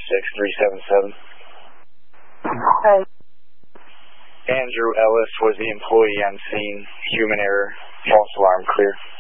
46377. Hi. Andrew Ellis was the employee on scene. Human error. False alarm clear.